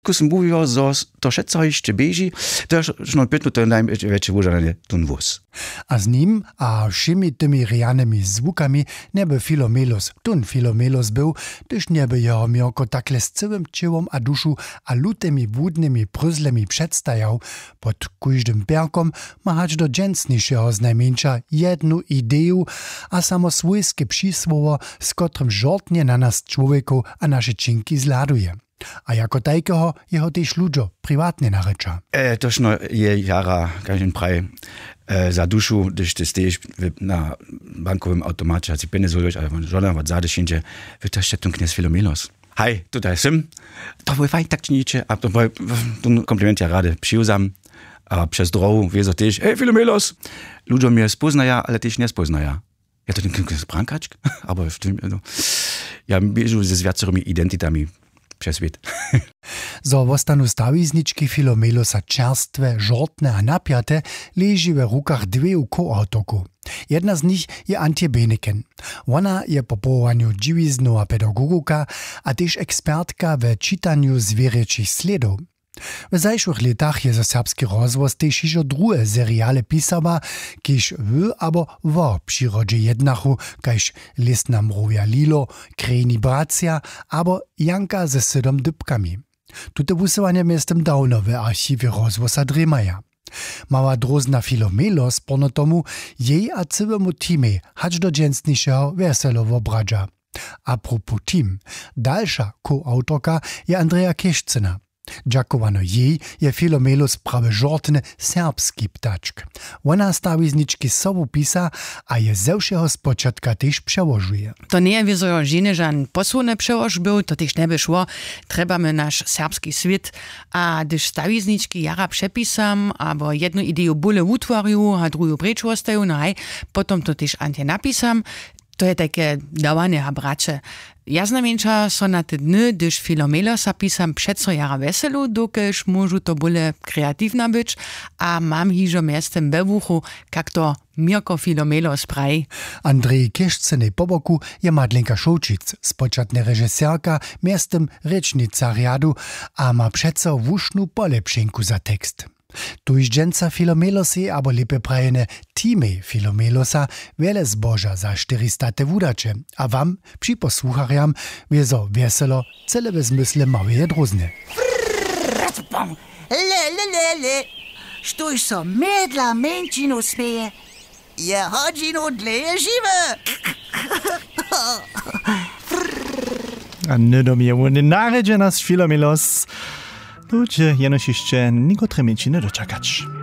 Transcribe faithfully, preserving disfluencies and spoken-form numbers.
Ko som mówił, że to všetko jeszcze bieži, też no pytno to największe wyżanie ten wóz. A z nim a všimi tymi rianymi zwukami nieby Filomelos, tun Filomelos był, gdyż nieby jeho mioko takle z całym ciałom a duszu a lutymi wódnymi pryzlemi przedstajał, pod każdym perkom ma hać do dżęsniejszego znajmniejsza jedną ideę, a samo swojskie przysłowo, z którym żortnie na nas człowieku a nasze czynki zladuje. A jako tajkeho jeho tež ľuďo privátne nareča. E, točno je jara každý praj e, za dušu, když ty steješ na bankovém automáče a si peněz zvoluješ, ale žodám vad zadeš inče, vytaš še tun kněz Filomelos. Hej, tutaj jsem, to bude fajn tak činiče, a to bude tun kompliment ja rade přiuzam, a přes drohu vězo tež, hej Filomelos, ľuďo mě spoznaja, ale tež nespoznaja. Ja to ten kněz brankačk, aber no, ja biežu se s viacerými identitami przez świat. Zo wostanu stawizniczki Filomelosa czerstwe, żortne a napiate leży w rukach dwie koautorku. Jedna z nich je Antje Beneken. Ona je po powołaniu dziwiznowa pedagogika, a też ekspertka w czytaniu zwierzęcych śladów. W zajszłych latach je za serbski rozwoz też iżo drugie seriale pisała, kiež w abo wo przyrodzie jednachu, kajż Lesna mrówia Lilo, Krejni bracia, abo Janka ze siedem dybkami. Tute wusywanie miestem dawno w archiwie rozwoza dremaja. Mała drozna Filomelos porno tomu jej a całemu teamie hać do dżęsniejszego weselowo bradża. A propos team, dalsza koautorka je Andrea Kešcina. Dziakowano jej je Filomelos prawie żortny serbski ptaczk. Ona stawizniczki sobą pisa, a je ze wszego spočatka też przełożuje. To nie je wieso żiny żan posłony przełoż był, to też nie by szło. Trebamy nasz serbski świat, a gdyż stawizniczki jara przepisam, albo jedną ideę bóle utwariu, a drugą precz ostają, no hej, potom to też Antje napisam. To je takie dawane a bracze. Ja znamienča so na te dny, gdyż Filomelosa pisam přeco jara veselu, dokež môžu to bole kreatívna byč, a mam hižo miestem ve vuchu, kak to Mirko Filomelos praji. Andrej Kešcenej po boku je Madlenka Šoučic, spočatne režisérka, miestem rečnica riadu, a ma přeco vušnu polepšenku za tekst. Tuž dženca Filomelosy, abo lepe prajene teamy Filomelosa, wiele zboža za czterysta wudacze, a wam, przy posłuchariam, wiezo weselo, cele bez mysle małe drozne. Le, le, le, le, štuž so medla menčinu smeje, je hodžinu dleje žive. A nie do mnie, nie naredze nas Filomelos. Ludzie jenoś jeszcze nikotre menšiny dočakać.